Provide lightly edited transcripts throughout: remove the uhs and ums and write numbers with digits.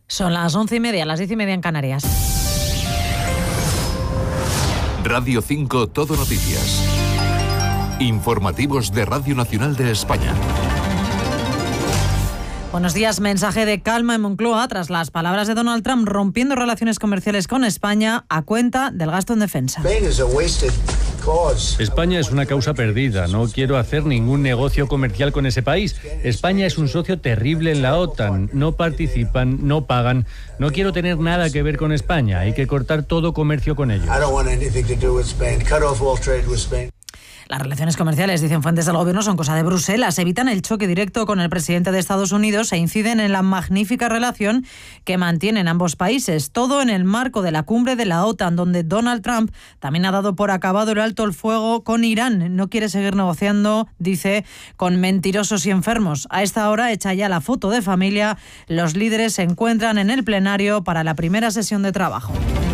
Son las 11:30, las 10:30 en Canarias. Radio 5 Todo Noticias. Informativos de Radio Nacional de España. Buenos días. Mensaje de calma en Moncloa tras las palabras de Donald Trump rompiendo relaciones comerciales con España a cuenta del gasto en defensa. España es una causa perdida. No quiero hacer ningún negocio comercial con ese país. España es un socio terrible en la OTAN. No participan, no pagan. No quiero tener nada que ver con España. Hay que cortar todo comercio con ellos. Las relaciones comerciales, dicen fuentes del gobierno, son cosa de Bruselas. Evitan el choque directo con el presidente de Estados Unidos e inciden en la magnífica relación que mantienen ambos países. Todo en el marco de la cumbre de la OTAN, donde Donald Trump también ha dado por acabado el alto el fuego con Irán. No quiere seguir negociando, dice, con mentirosos y enfermos. A esta hora, hecha ya la foto de familia, los líderes se encuentran en el plenario para la primera sesión de trabajo.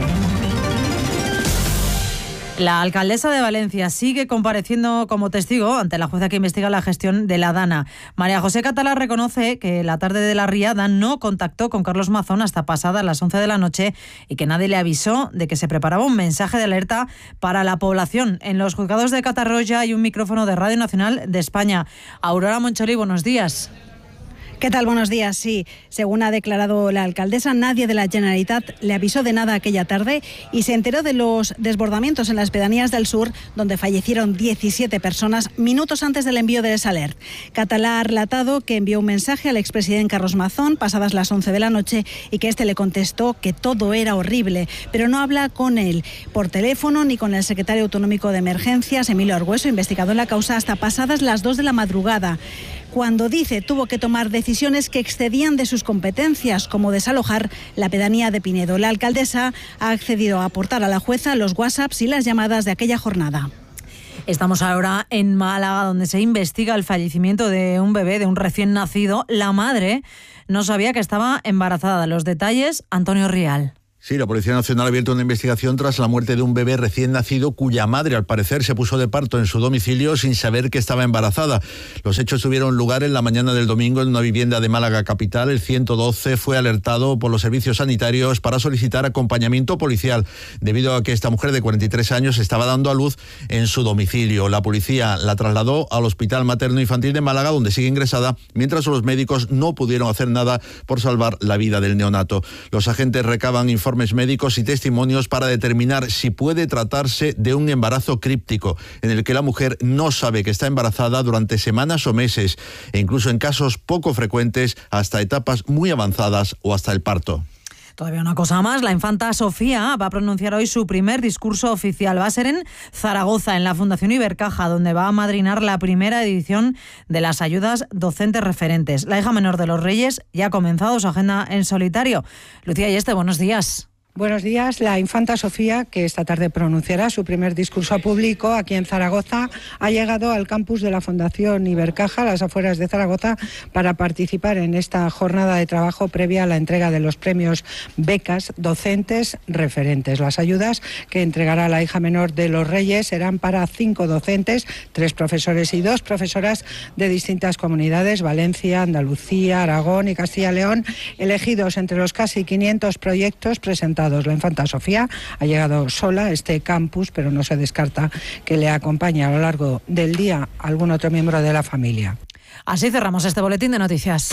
La alcaldesa de Valencia sigue compareciendo como testigo ante la jueza que investiga la gestión de la Dana. María José Catalá reconoce que la tarde de la riada no contactó con Carlos Mazón hasta pasadas las 11 de la noche y que nadie le avisó de que se preparaba un mensaje de alerta para la población. En los juzgados de Catarroja hay un micrófono de Radio Nacional de España. Aurora Moncholi, buenos días. ¿Qué tal? Buenos días. Sí, según ha declarado la alcaldesa, nadie de la Generalitat le avisó de nada aquella tarde y se enteró de los desbordamientos en las pedanías del sur, donde fallecieron 17 personas minutos antes del envío del alert. Catalá ha relatado que envió un mensaje al expresidente Carlos Mazón pasadas las 11 de la noche y que este le contestó que todo era horrible, pero no habla con él por teléfono ni con el secretario autonómico de emergencias, Emilio Argüeso, investigado en la causa, hasta pasadas las 2 de la madrugada. Cuando dice tuvo que tomar decisiones que excedían de sus competencias, como desalojar la pedanía de Pinedo. La alcaldesa ha accedido a aportar a la jueza los WhatsApps y las llamadas de aquella jornada. Estamos ahora en Málaga, donde se investiga el fallecimiento de un bebé, de un recién nacido. La madre no sabía que estaba embarazada. Los detalles, Antonio Rial. Sí, la Policía Nacional ha abierto una investigación tras la muerte de un bebé recién nacido cuya madre, al parecer, se puso de parto en su domicilio sin saber que estaba embarazada. Los hechos tuvieron lugar en la mañana del domingo en una vivienda de Málaga capital. El 112 fue alertado por los servicios sanitarios para solicitar acompañamiento policial, debido a que esta mujer de 43 años estaba dando a luz en su domicilio. La policía la trasladó al Hospital Materno Infantil de Málaga, donde sigue ingresada, mientras los médicos no pudieron hacer nada por salvar la vida del neonato. Los agentes recaban informes médicos y testimonios para determinar si puede tratarse de un embarazo críptico, en el que la mujer no sabe que está embarazada durante semanas o meses, e incluso en casos poco frecuentes hasta etapas muy avanzadas o hasta el parto. Todavía una cosa más, la infanta Sofía va a pronunciar hoy su primer discurso oficial. Va a ser en Zaragoza, en la Fundación Ibercaja, donde va a amadrinar la primera edición de las ayudas docentes referentes. La hija menor de los Reyes ya ha comenzado su agenda en solitario. Lucía Yeste, buenos días. Buenos días. La infanta Sofía, que esta tarde pronunciará su primer discurso público aquí en Zaragoza, ha llegado al campus de la Fundación Ibercaja, a las afueras de Zaragoza, para participar en esta jornada de trabajo previa a la entrega de los premios Becas Docentes Referentes. Las ayudas que entregará la hija menor de los Reyes serán para 5 docentes, 3 profesores y 2 profesoras de distintas comunidades, Valencia, Andalucía, Aragón y Castilla y León, elegidos entre los casi 500 proyectos presentados. La infanta Sofía ha llegado sola a este campus, pero no se descarta que le acompañe a lo largo del día algún otro miembro de la familia. Así cerramos este boletín de noticias.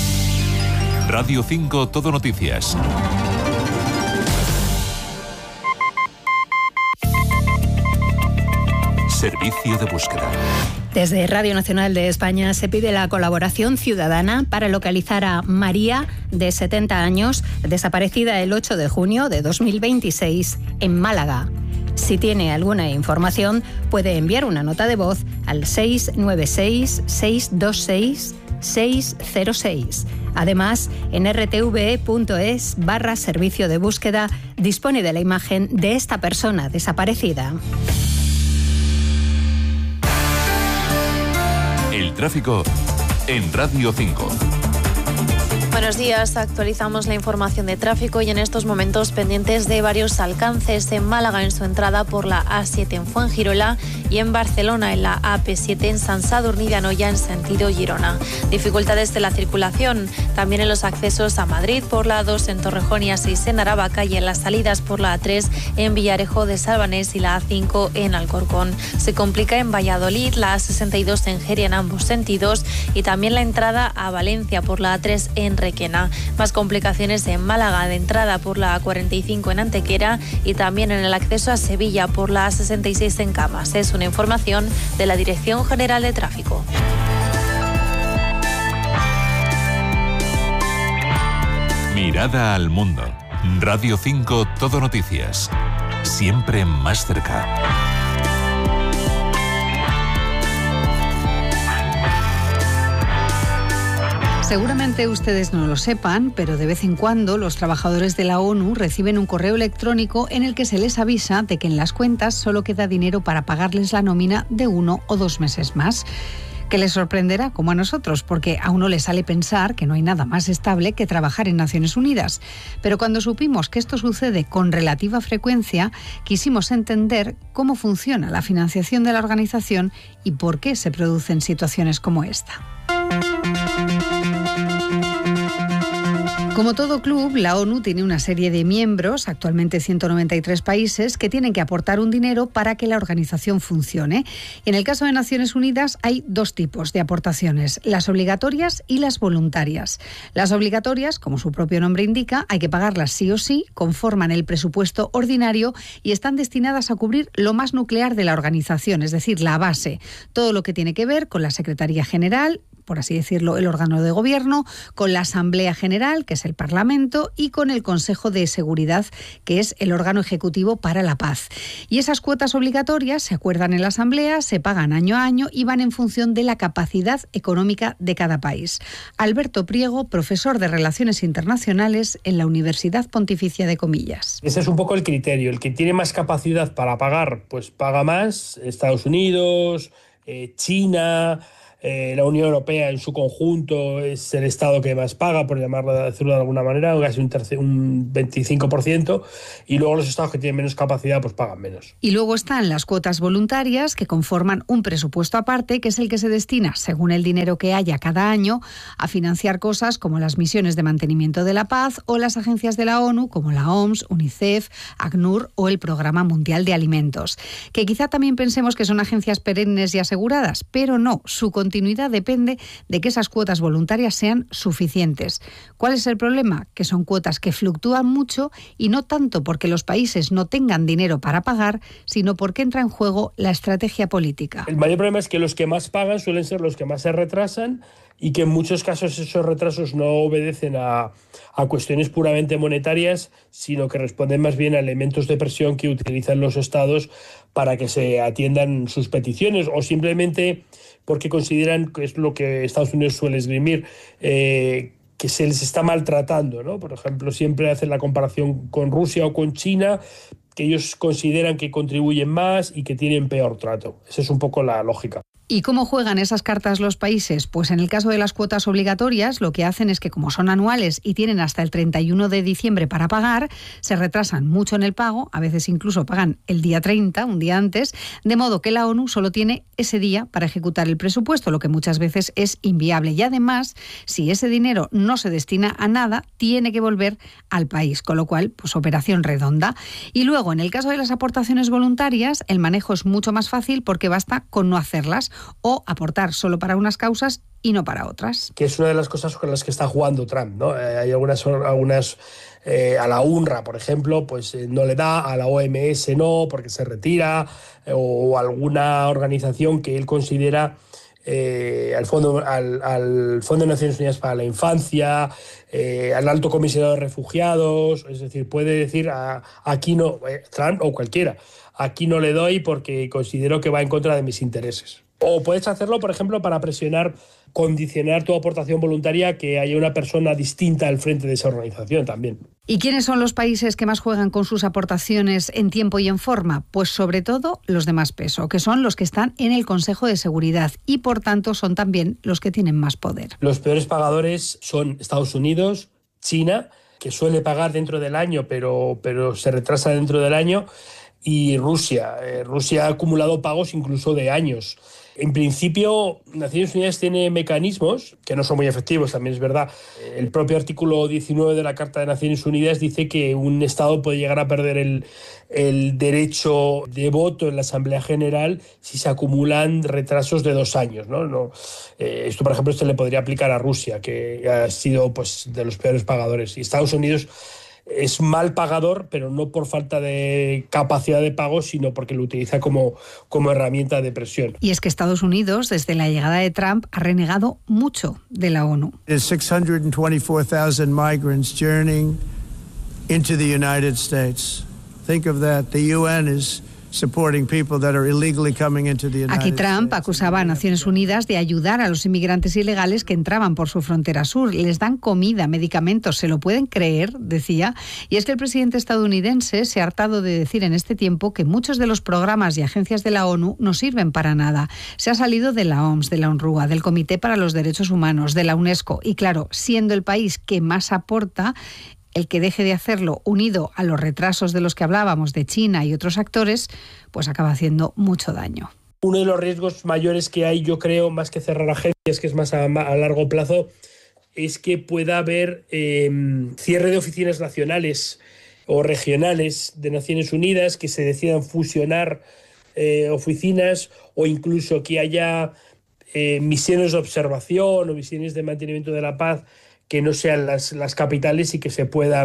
Radio 5 Todo Noticias. Servicio de búsqueda. Desde Radio Nacional de España se pide la colaboración ciudadana para localizar a María, de 70 años, desaparecida el 8 de junio de 2026 en Málaga. Si tiene alguna información, puede enviar una nota de voz al 696-626-606. Además, en rtve.es/servicio de búsqueda dispone de la imagen de esta persona desaparecida. El tráfico en Radio 5. Bueno, Buenos días, actualizamos la información de tráfico y en estos momentos pendientes de varios alcances en Málaga en su entrada por la A7 en Fuengirola y en Barcelona en la AP7 en Sant Sadurní d'Anoia en sentido Girona. Dificultades de la circulación también en los accesos a Madrid por la A2 en Torrejón y A6 en Aravaca y en las salidas por la A3 en Villarejo de Salvanés y la A5 en Alcorcón. Se complica en Valladolid, la A62 en Jeria en ambos sentidos y también la entrada a Valencia por la A3 en Requena. Más complicaciones en Málaga de entrada por la A45 en Antequera y también en el acceso a Sevilla por la A66 en Camas. Es una información de la Dirección General de Tráfico. Mirada al mundo. Radio 5 Todo Noticias. Siempre más cerca. Seguramente ustedes no lo sepan, pero de vez en cuando los trabajadores de la ONU reciben un correo electrónico en el que se les avisa de que en las cuentas solo queda dinero para pagarles la nómina de 1 o 2 meses más. Que les sorprenderá, como a nosotros, porque a uno le sale pensar que no hay nada más estable que trabajar en Naciones Unidas. Pero cuando supimos que esto sucede con relativa frecuencia, quisimos entender cómo funciona la financiación de la organización y por qué se producen situaciones como esta. Como todo club, la ONU tiene una serie de miembros, actualmente 193 países, que tienen que aportar un dinero para que la organización funcione. Y en el caso de Naciones Unidas hay 2 tipos de aportaciones, las obligatorias y las voluntarias. Las obligatorias, como su propio nombre indica, hay que pagarlas sí o sí, conforman el presupuesto ordinario y están destinadas a cubrir lo más nuclear de la organización, es decir, la base, todo lo que tiene que ver con la Secretaría General, por así decirlo, el órgano de gobierno, con la Asamblea General, que es el Parlamento, y con el Consejo de Seguridad, que es el órgano ejecutivo para la paz. Y esas cuotas obligatorias se acuerdan en la Asamblea, se pagan año a año y van en función de la capacidad económica de cada país. Alberto Priego, profesor de Relaciones Internacionales en la Universidad Pontificia de Comillas. Ese es un poco el criterio. El que tiene más capacidad para pagar, pues paga más. Estados Unidos, China, la Unión Europea en su conjunto es el Estado que más paga, por decirlo de alguna manera, casi un 25%, y luego los Estados que tienen menos capacidad pues pagan menos. Y luego están las cuotas voluntarias, que conforman un presupuesto aparte, que es el que se destina, según el dinero que haya cada año, a financiar cosas como las misiones de mantenimiento de la paz o las agencias de la ONU, como la OMS, UNICEF, ACNUR o el Programa Mundial de Alimentos. Que quizá también pensemos que son agencias perennes y aseguradas, pero no, su continuidad depende de que esas cuotas voluntarias sean suficientes. ¿Cuál es el problema? Que son cuotas que fluctúan mucho y no tanto porque los países no tengan dinero para pagar, sino porque entra en juego la estrategia política. El mayor problema es que los que más pagan suelen ser los que más se retrasan y que en muchos casos esos retrasos no obedecen a cuestiones puramente monetarias, sino que responden más bien a elementos de presión que utilizan los estados para que se atiendan sus peticiones o simplemente porque consideran, que es lo que Estados Unidos suele esgrimir, que se les está maltratando, ¿no? Por ejemplo, siempre hacen la comparación con Rusia o con China, que ellos consideran que contribuyen más y que tienen peor trato. Esa es un poco la lógica. ¿Y cómo juegan esas cartas los países? Pues en el caso de las cuotas obligatorias, lo que hacen es que como son anuales y tienen hasta el 31 de diciembre para pagar, se retrasan mucho en el pago, a veces incluso pagan el día 30, un día antes, de modo que la ONU solo tiene ese día para ejecutar el presupuesto, lo que muchas veces es inviable. Y además, si ese dinero no se destina a nada, tiene que volver al país, con lo cual, pues operación redonda. Y luego, en el caso de las aportaciones voluntarias, el manejo es mucho más fácil porque basta con no hacerlas o aportar solo para unas causas y no para otras. Que es una de las cosas con las que está jugando Trump, ¿no? Hay algunas a la UNRWA, por ejemplo, pues no le da, a la OMS no, porque se retira, o alguna organización que él considera al Fondo de Naciones Unidas para la Infancia, al Alto Comisionado de Refugiados, es decir, puede decir aquí no, Trump o cualquiera, aquí no le doy porque considero que va en contra de mis intereses. O puedes hacerlo, por ejemplo, para condicionar tu aportación voluntaria que haya una persona distinta al frente de esa organización también. ¿Y quiénes son los países que más juegan con sus aportaciones en tiempo y en forma? Pues sobre todo los de más peso, que son los que están en el Consejo de Seguridad y por tanto son también los que tienen más poder. Los peores pagadores son Estados Unidos, China, que suele pagar dentro del año, pero se retrasa dentro del año, y Rusia. Rusia ha acumulado pagos incluso de años. En principio, Naciones Unidas tiene mecanismos que no son muy efectivos, también es verdad. El propio artículo 19 de la Carta de Naciones Unidas dice que un Estado puede llegar a perder el derecho de voto en la Asamblea General si se acumulan retrasos de 2 años, ¿no? Esto, por ejemplo, se le podría aplicar a Rusia, que ha sido pues, de los peores pagadores. Y Estados Unidos es mal pagador, pero no por falta de capacidad de pago, sino porque lo utiliza como herramienta de presión. Y es que Estados Unidos, desde la llegada de Trump, ha renegado mucho de la ONU. 624,000 migrants journeying into the United States. Think of that. The UN is supporting people that are illegally coming into the United Aquí Trump acusaba a Naciones Unidas de ayudar a los inmigrantes ilegales que entraban por su frontera sur. Les dan comida, medicamentos, ¿se lo pueden creer?, decía. Y es que el presidente estadounidense se ha hartado de decir en este tiempo que muchos de los programas y agencias de la ONU no sirven para nada. Se ha salido de la OMS, de la UNRWA, del Comité para los Derechos Humanos, de la UNESCO. Y claro, siendo el país que más aporta, el que deje de hacerlo, unido a los retrasos de los que hablábamos de China y otros actores, pues acaba haciendo mucho daño. Uno de los riesgos mayores que hay, yo creo, más que cerrar agencias, que es más a largo plazo, es que pueda haber cierre de oficinas nacionales o regionales de Naciones Unidas, que se decidan fusionar oficinas, o incluso que haya misiones de observación o misiones de mantenimiento de la paz que no sean las capitales y que se pueda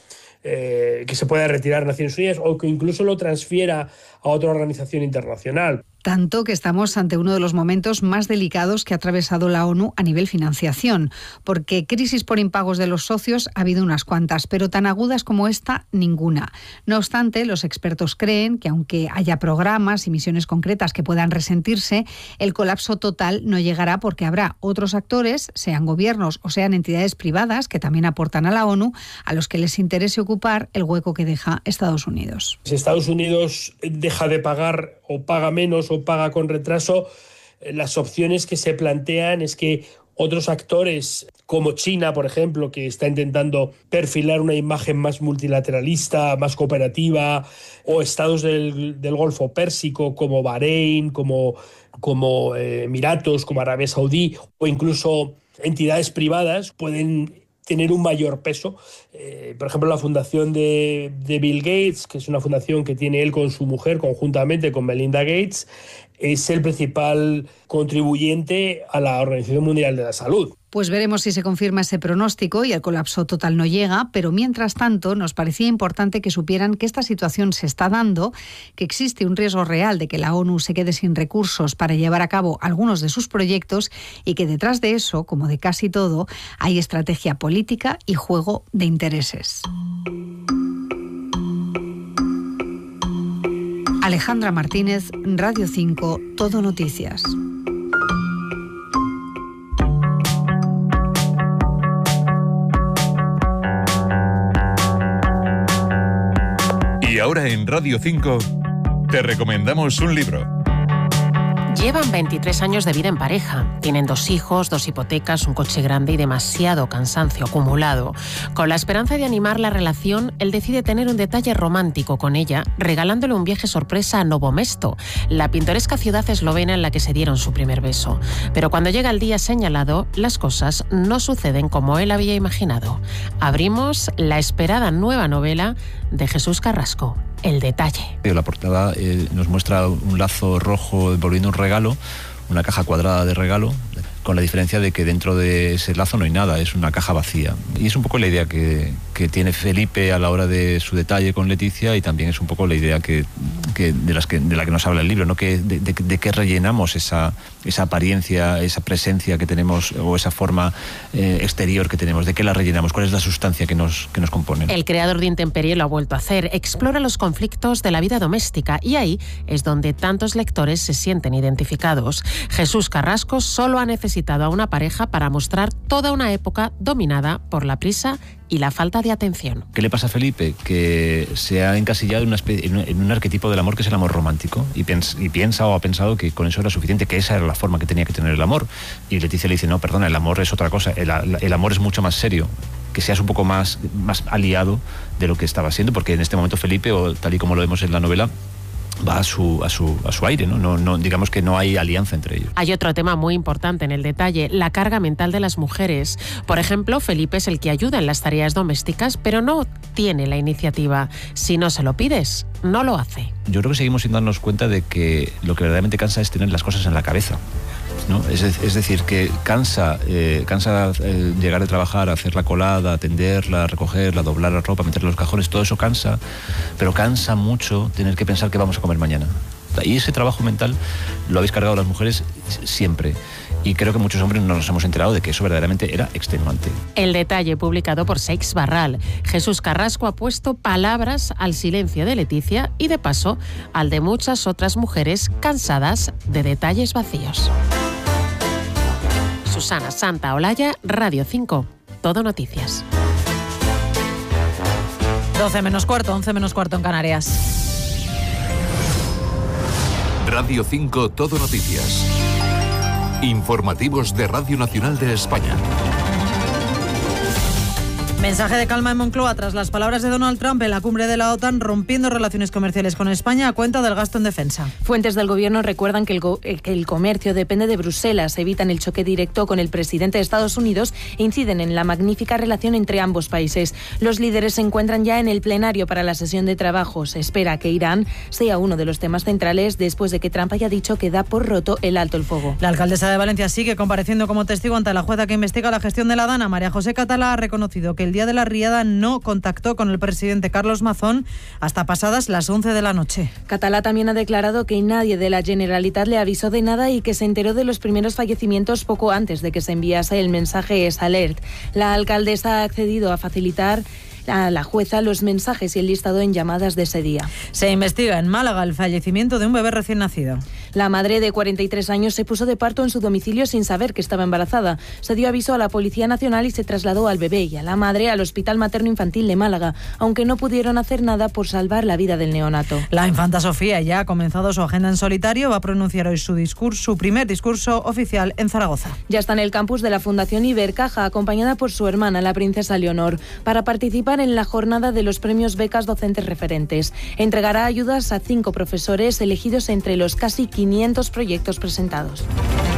retirar Naciones Unidas, o que incluso lo transfiera a otra organización internacional. Tanto que estamos ante uno de los momentos más delicados que ha atravesado la ONU a nivel financiación, porque crisis por impagos de los socios ha habido unas cuantas, pero tan agudas como esta, ninguna. No obstante, los expertos creen que aunque haya programas y misiones concretas que puedan resentirse, el colapso total no llegará porque habrá otros actores, sean gobiernos o sean entidades privadas, que también aportan a la ONU, a los que les interese ocupar el hueco que deja Estados Unidos. Si Estados Unidos deja de pagar o paga menos o paga con retraso, las opciones que se plantean es que otros actores como China, por ejemplo, que está intentando perfilar una imagen más multilateralista, más cooperativa, o estados del Golfo Pérsico como Bahrein, como Emiratos, como Arabia Saudí, o incluso entidades privadas pueden tener un mayor peso. Por ejemplo, la fundación de Bill Gates, que es una fundación que tiene él con su mujer, conjuntamente con Melinda Gates, es el principal contribuyente a la Organización Mundial de la Salud. Pues veremos si se confirma ese pronóstico y el colapso total no llega, pero mientras tanto nos parecía importante que supieran que esta situación se está dando, que existe un riesgo real de que la ONU se quede sin recursos para llevar a cabo algunos de sus proyectos y que detrás de eso, como de casi todo, hay estrategia política y juego de intereses. Alejandra Martínez, Radio 5, Todo Noticias. Y ahora en Radio 5 te recomendamos un libro. Llevan 23 años de vida en pareja. Tienen 2 hijos, 2 hipotecas, un coche grande y demasiado cansancio acumulado. Con la esperanza de animar la relación, él decide tener un detalle romántico con ella, regalándole un viaje sorpresa a Novo Mesto, la pintoresca ciudad eslovena en la que se dieron su primer beso. Pero cuando llega el día señalado, las cosas no suceden como él había imaginado. Abrimos la esperada nueva novela de Jesús Carrasco, El detalle. La portada nos muestra un lazo rojo envolviendo un regalo, una caja cuadrada de regalo, con la diferencia de que dentro de ese lazo no hay nada, es una caja vacía. Y es un poco la idea que tiene Felipe a la hora de su detalle con Leticia, y también es un poco la idea de la que nos habla el libro, ¿no? De qué rellenamos esa apariencia, esa presencia que tenemos, o esa forma exterior que tenemos, de qué la rellenamos, cuál es la sustancia que nos compone. El creador de Intemperie lo ha vuelto a hacer, explora los conflictos de la vida doméstica, y ahí es donde tantos lectores se sienten identificados. Jesús Carrasco solo ha necesitado necesitado a una pareja para mostrar toda una época dominada por la prisa y la falta de atención. ¿Qué le pasa a Felipe? Que se ha encasillado en un arquetipo del amor que es el amor romántico y piensa o ha pensado que con eso era suficiente, que esa era la forma que tenía que tener el amor. Y Leticia le dice, no, perdona, el amor es otra cosa, el amor es mucho más serio, que seas un poco más aliado de lo que estaba siendo, porque en este momento Felipe, o tal y como lo vemos en la novela, va a su aire, ¿no? No, digamos que no hay alianza entre ellos. Hay otro tema muy importante en el detalle, la carga mental de las mujeres. Por ejemplo, Felipe es el que ayuda en las tareas domésticas, pero no tiene la iniciativa. Si no se lo pides, no lo hace. Yo creo que seguimos sin darnos cuenta de que lo que verdaderamente cansa es tener las cosas en la cabeza, ¿no? Es decir, que cansa llegar de trabajar, hacer la colada, atenderla, recogerla, doblar la ropa, meterla en los cajones, todo eso cansa, pero cansa mucho tener que pensar qué vamos a comer mañana. Y ese trabajo mental lo habéis cargado las mujeres siempre. Y creo que muchos hombres no nos hemos enterado de que eso verdaderamente era extenuante. El detalle publicado por Seix Barral. Jesús Carrasco ha puesto palabras al silencio de Leticia y de paso al de muchas otras mujeres cansadas de detalles vacíos. Susana Santaolalla, Radio 5. Todo Noticias. 12 menos cuarto, 11 menos cuarto en Canarias. Radio 5 Todo Noticias. Informativos de Radio Nacional de España. Mensaje de calma en Moncloa tras las palabras de Donald Trump en la cumbre de la OTAN, rompiendo relaciones comerciales con España a cuenta del gasto en defensa. Fuentes del gobierno recuerdan que el comercio depende de Bruselas, evitan el choque directo con el presidente de Estados Unidos e inciden en la magnífica relación entre ambos países. Los líderes se encuentran ya en el plenario para la sesión de trabajo. Se espera que Irán sea uno de los temas centrales después de que Trump haya dicho que da por roto el alto el fuego. La alcaldesa de Valencia sigue compareciendo como testigo ante la jueza que investiga la gestión de la Dana. María José Catalá ha reconocido que el día de la riada no contactó con el presidente Carlos Mazón hasta pasadas las 11 de la noche. Catalá también ha declarado que nadie de la Generalitat le avisó de nada y que se enteró de los primeros fallecimientos poco antes de que se enviase el mensaje S-Alert. La alcaldesa ha accedido a facilitar a la jueza los mensajes y el listado en llamadas de ese día. Se investiga en Málaga el fallecimiento de un bebé recién nacido. La madre de 43 años se puso de parto en su domicilio sin saber que estaba embarazada. Se dio aviso a la Policía Nacional y se trasladó al bebé y a la madre al Hospital Materno Infantil de Málaga, aunque no pudieron hacer nada por salvar la vida del neonato. La infanta Sofía ya ha comenzado su agenda en solitario, va a pronunciar hoy su primer discurso oficial en Zaragoza. Ya está en el campus de la Fundación Ibercaja, acompañada por su hermana, la princesa Leonor, para participar en la jornada de los premios Becas Docentes Referentes. Entregará ayudas a 5 profesores elegidos entre los casi 500 proyectos presentados.